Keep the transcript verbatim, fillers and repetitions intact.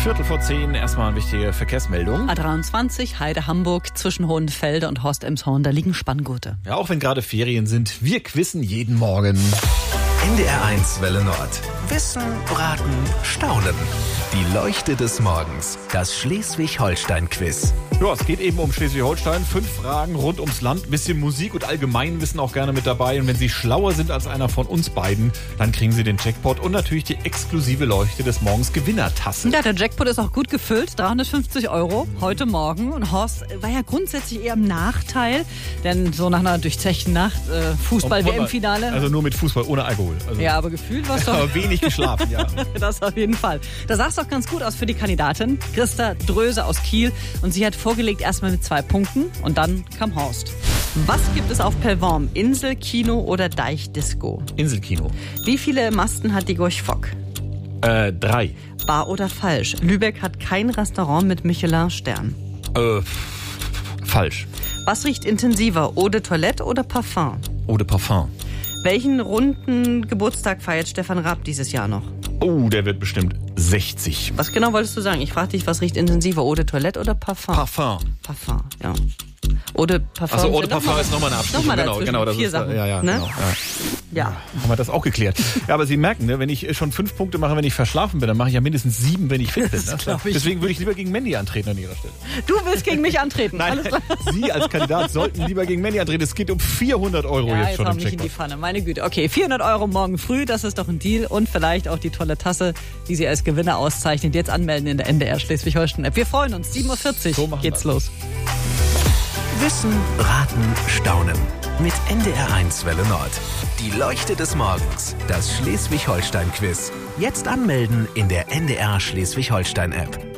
Viertel vor zehn, erstmal eine wichtige Verkehrsmeldung. A dreiundzwanzig, Heide Hamburg, zwischen Hohenfelde und Horst-Emshorn, da liegen Spanngurte. Ja, auch wenn gerade Ferien sind, wir quizzen jeden Morgen. N D R eins Welle Nord. Wissen, Raten, Staunen. Die Leuchte des Morgens. Das Schleswig-Holstein-Quiz. Ja, es geht eben um Schleswig-Holstein. Fünf Fragen rund ums Land. Ein bisschen Musik und Allgemeinwissen auch gerne mit dabei. Und wenn Sie schlauer sind als einer von uns beiden, dann kriegen Sie den Jackpot und natürlich die exklusive Leuchte des Morgens Gewinnertasse. Ja, der Jackpot ist auch gut gefüllt. dreihundertfünfzig Euro heute Morgen. Und Horst war ja grundsätzlich eher im Nachteil. Denn so nach einer durchzechten Nacht, äh, Fußball-W M-Finale. Also nur mit Fußball, ohne Alkohol. Also ja, aber gefühlt war es doch... aber wenig geschlafen, ja. Das auf jeden Fall. Da sah es doch ganz gut aus für die Kandidatin. Christa Dröse aus Kiel. Und sie hat vorgelegt erstmal mit zwei Punkten. Und dann kam Horst. Was gibt es auf Pellworm? Insel, Kino oder Deichdisco? Inselkino. Wie viele Masten hat die Gorch Fock? Äh, drei. Wahr oder falsch? Lübeck hat kein Restaurant mit Michelin-Stern. Äh, falsch. Was riecht intensiver? Eau de Toilette oder Parfum? Eau de Parfum. Welchen runden Geburtstag feiert Stefan Raab dieses Jahr noch? Oh, der wird bestimmt sechzig. Was genau wolltest du sagen? Ich frage dich, was riecht intensiver? Eau de Toilette oder Parfum? Parfum. Parfum, ja. Eau de Parfum. Also Eau de Parfum ist nochmal eine Abstufung. Nochmal Genau, genau, das Vier ist, Sachen, ja, ja, ne? genau, ja. Ja. Haben wir das auch geklärt. Ja, aber Sie merken, ne, wenn ich schon fünf Punkte mache, wenn ich verschlafen bin, dann mache ich ja mindestens sieben, wenn ich fit bin. Ne? glaub ich. Deswegen würde ich lieber gegen Mandy antreten an Ihrer Stelle. Du willst gegen mich antreten. Nein, Alles klar. Sie als Kandidat sollten lieber gegen Mandy antreten. Es geht um vierhundert Euro Ja, jetzt jetzt schon hau im mich in die Jackpot. Pfanne. Meine Güte. Okay, vierhundert Euro morgen früh, das ist doch ein Deal. Und vielleicht auch die tolle Tasse, die Sie als Gewinner auszeichnet. Jetzt anmelden in der N D R Schleswig-Holstein-App. Wir freuen uns. sieben Uhr vierzig So machen geht's wir's. los. Wissen, Raten, Staunen. Mit N D R eins Welle Nord. Die Leuchte des Morgens. Das Schleswig-Holstein-Quiz. Jetzt anmelden in der N D R Schleswig-Holstein-App.